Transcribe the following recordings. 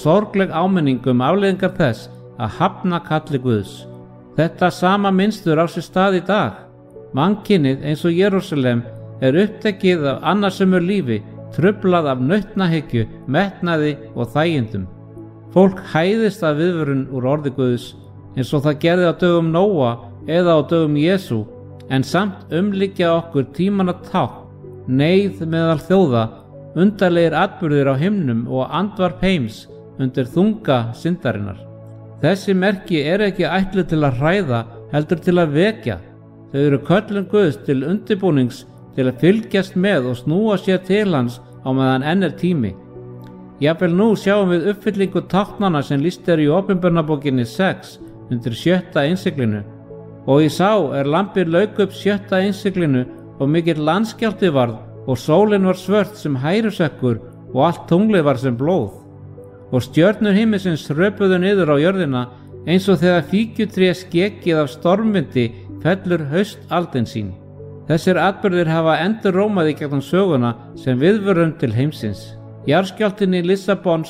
sorgleg áminning afleiðingar þess að hafna kalli Guðs. Þetta sama mynstur á sér stað í dag. Mannkynið eins og Jerúsalem upptekið af annasömu lífi, truflað af nautnahyggju, metnaði og þægindum. Fólk hæðist að viðvörun úr orði Guðs eins og það gerði á dögum Nóa eða á dögum Jesú, en samt umlykja okkur tímanna tákn, neyð meðal þjóða, undarlegir atburðir á himnum og andvarp heims undir þunga syndarinnar. Þessi merki ekki ætluð til að hræða, heldur til að vekja. Þau eru köllun Guðs til undirbúnings, til að fylgjast með og snúa sér til hans á meðan enn tími. Jafnvel nú sjáum við uppfyllingu táknanna sem lýst í Opinberunarbókinni 6 undir 7. innsiglinu. Og ég sá lampið lauk upp 7. innsiglinu og mikill landskjálfti varð og sólin var svört sem hærusekkur og allt tunglið var sem blóð. Og stjörnur himinsins hröpuðu niður á jörðina eins og þegar fíkjutré skekið af stormvindi fellur haustaldin sín. Þessir atburðir hafa endurrómað í gegnum söguna sem viðvörun til heimsins. Jarðskjálftinn í Lissabon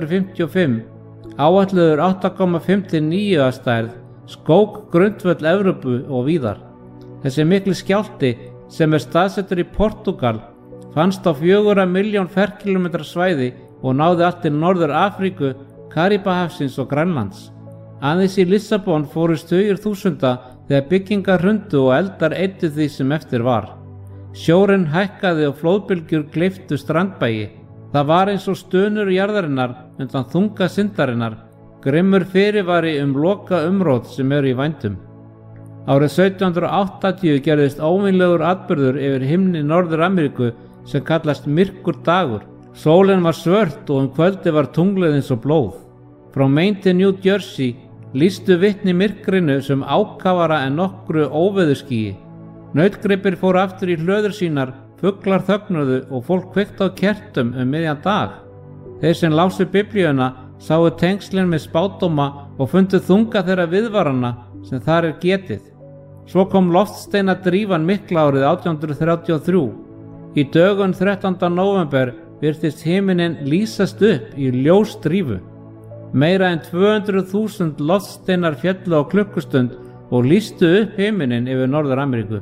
1755, áætlaður 8,59 að stærð, skók grundvöll Evrópu og víðar. Þessi mikli skjálfti sem staðsettur í Portúgal fannst á 4 milljón ferkilometra svæði og náði allt til Norður Afríku, Karíbahafsins og Grænlands. Aðeins í Lissabon fórust tugir þúsunda þegar byggingar hrundu og eldar eyddu því sem eftir var. Sjórinn hækkaði og flóðbylgjur gleyptu strandbæi. Það var eins og stunur jarðarinnar undan þunga syndarinnar, grimmur fyrirvari loka umrót sem eru í vændum. Árið 1780 gerðist óvenjulegur atburður yfir himni Norður Ameríku sem kallast myrkur dagur. Sólin var svört og kvöldi var tunglið eins og blóð. Frá Maine til New Jersey lýstu vitni myrkrinu sem ákafara en nokkru óveðurskýi. Nautgripir fóru aftur í hlöður sínar, fuglar þögnuðu og fólk kveikti á kertum miðjan dag. Þeir sem lásu biblíuna sáu tengslin með spádóma og fundu þunga þeirra viðvarana sem þar getið. Svo kom loftsteinadrífan mikla árið 1833. Í dögun 13. nóvember virtist himinin lýsast upp í ljósdrífu. Meira en 200.000 loftsteinar féllu á klukkustund og lýstu upp himinin yfir Norður Ameríku.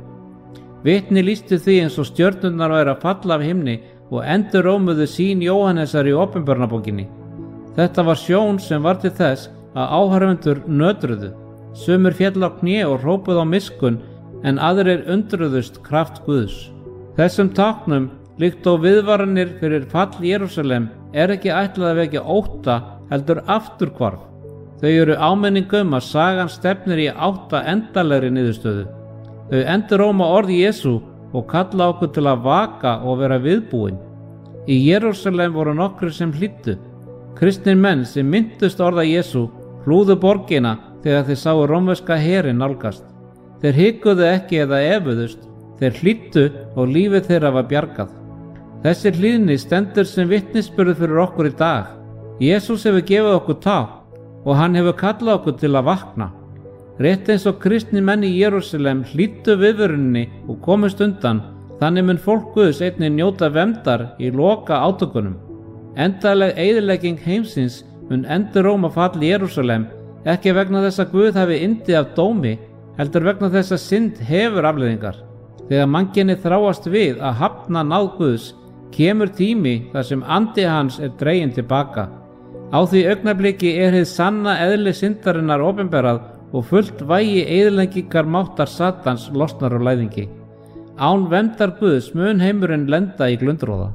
Vitni lýstu því eins og stjörnurnar væru að falla af himni og endurrómuðu sýn Jóhannesar í Opinberunarbókinni. Þetta var sjón sem var til þess að áhorfendur nötruðu. Sumir féllu á kné og hrópuðu á miskunn, en aðrir undruðust kraft Guðs. Þessum táknum, líkt og viðvaranir fyrir fall Jerúsalem, ekki ætlað að vekja ótta, heldur afturhvarf. Þau eru áminning að sagan stefnir í átta endanlegri niðurstöðu. Þau enduróma orð Jesú og kalla okkur til að vaka og vera viðbúin. Í Jerúsalem voru nokkrir sem hlýddu. Kristnir menn sem minntust orða Jesú flúðu borgina þegar þeir sáu rómverska herinn nálgast. Þeir hikuðu ekki eða efuðust, þeir hlýddu og lífið þeirra var bjargað. Þessi hlýðni stendur sem vitnisburður fyrir okkur í dag. Jesús hefur gefið okkur tákn og hann hefur kallað okkur til að vakna. Rétt eins og kristnir menn í Jerúsalem hlýddu viðvöruninni og komust undan, þannig mun fólk Guðs einnig njóta verndar í loka átökunum. Endanleg eyðilegging heimsins mun enduróma fall Jerúsalem, ekki vegna þess að Guð hafi yndi af dómi, heldur vegna þess að synd hefur afleiðingar. Þegar mannkynið þráast við að hafna náð Guðs, kemur tími þar sem andi hans dreginn tilbaka. Á því augnabliki hið sanna eðli syndarinnar opinberað og fullt vægi eyðileggingar máttar Satans losnar á læðingi. Án verndar Guðs mun heimurinn lenda í glundroða.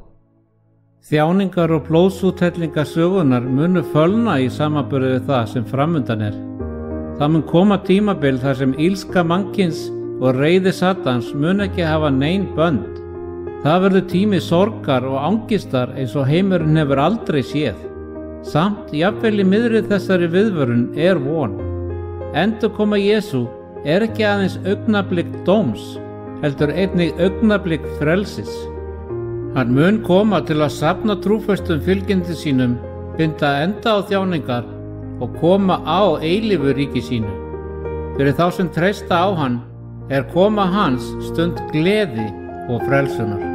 Þjáningar og blóðsúthellingar sögunar munu fölna í samanburði við það sem framundan er. Það mun koma tímabil þar sem illska mannkyns og reiði Satans mun ekki hafa nein bönd. Það verður tími sorgar og angistar eins og heimurinn hefur aldrei séð. Samt jafnvel í miðri þessari viðvörun von. Endurkoma Jesú ekki aðeins augnablik dóms, heldur einnig augnablik frelsis. Hann mun koma til að safna trúföstum fylgjendum sínum, binda enda á þjáningar og koma á eilífu ríki sínu. Fyrir þá sem treysta á hann koma hans stund gleði og frelsunar.